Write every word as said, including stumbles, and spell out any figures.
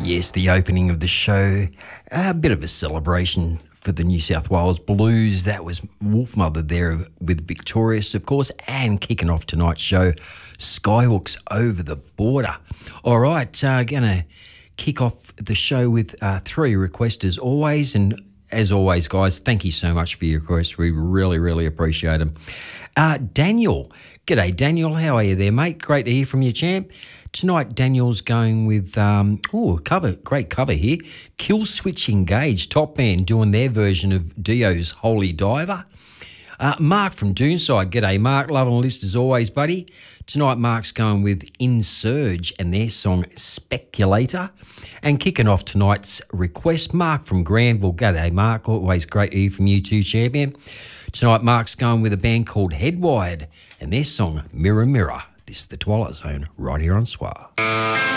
Yes, the opening of the show, a bit of a celebration for the New South Wales Blues. That was Wolfmother there with Victorious, of course, and kicking off tonight's show, Skyhooks Over the Border. All right, uh, going to kick off the show with uh, three requests as always, and as always, guys, thank you so much for your requests. We really, really appreciate them. Uh, Daniel, g'day Daniel, how are you there, mate? Great to hear from you, champ. Tonight, Daniel's going with, um, oh, cover, great cover here. Kill Switch Engage, Top Band, doing their version of Dio's Holy Diver. Uh, Mark from Doonside, g'day Mark, loving the list as always, buddy. Tonight, Mark's going with Insurge and their song Speculator. And kicking off tonight's request, Mark from Granville, g'day Mark, always great to hear from you too, champion. Tonight, Mark's going with a band called Headwired and their song Mirror Mirror. This is the Twilight Zone right here on S W R.